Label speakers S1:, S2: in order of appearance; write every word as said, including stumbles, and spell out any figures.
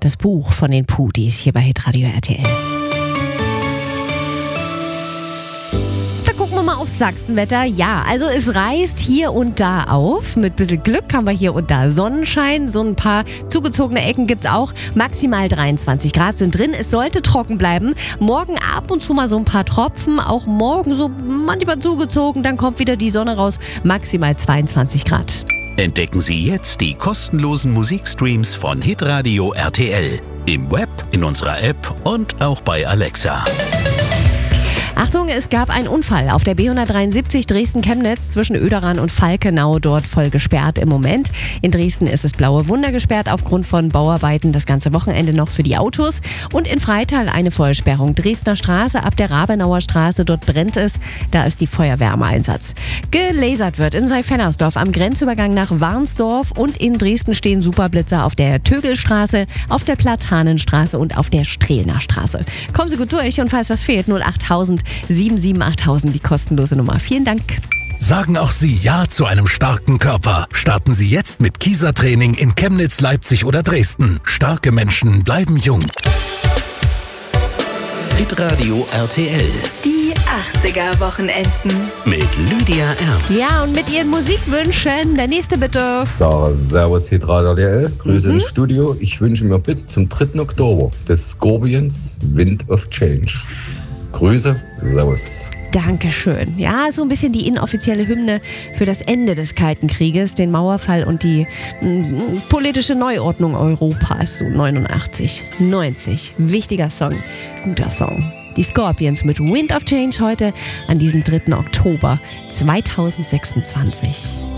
S1: Das Buch von den Pudis hier bei Hitradio R T L. Gucken wir mal aufs Sachsenwetter. Ja, also es reißt hier und da auf. Mit ein bisschen Glück haben wir hier und da Sonnenschein. So ein paar zugezogene Ecken gibt's auch. Maximal dreiundzwanzig Grad sind drin. Es sollte trocken bleiben. Morgen ab und zu mal so ein paar Tropfen. Auch morgen so manchmal zugezogen. Dann kommt wieder die Sonne raus. Maximal zweiundzwanzig Grad.
S2: Entdecken Sie jetzt die kostenlosen Musikstreams von Hitradio R T L. Im Web, in unserer App und auch bei Alexa.
S1: Achtung, es gab einen Unfall auf der B hundertdreiundsiebzig Dresden-Chemnitz zwischen Oederan und Falkenau, dort voll gesperrt im Moment. In Dresden ist es Blaue Wunder gesperrt aufgrund von Bauarbeiten, das ganze Wochenende noch für die Autos. Und in Freital eine Vollsperrung. Dresdner Straße ab der Rabenauer Straße, dort brennt es, da ist die Feuerwehr im Einsatz. Gelasert wird in Seyfennersdorf am Grenzübergang nach Warnsdorf und in Dresden stehen Superblitzer auf der Tögelstraße, auf der Platanenstraße und auf der Strehlner Straße. Kommen Sie gut durch und falls was fehlt, null achttausend sieben sieben achttausend, die kostenlose Nummer. Vielen Dank.
S3: Sagen auch Sie Ja zu einem starken Körper. Starten Sie jetzt mit Kieser-Training in Chemnitz, Leipzig oder Dresden. Starke Menschen bleiben jung.
S2: Hitradio R T L.
S4: Die achtziger-Wochenenden.
S2: Mit Lydia Ernst.
S1: Ja, und mit Ihren Musikwünschen. Der nächste bitte.
S5: Sarah, servus Hitradio R T L. Grüße mhm. ins Studio. Ich wünsche mir bitte zum dritten Oktober des Scorpions Wind of Change. Grüße, servus.
S1: Dankeschön. Ja, so ein bisschen die inoffizielle Hymne für das Ende des Kalten Krieges, den Mauerfall und die m, politische Neuordnung Europas. So neunundachtzig, neunzig. Wichtiger Song, guter Song. Die Scorpions mit Wind of Change heute an diesem dritten Oktober zweitausendsechsundzwanzig.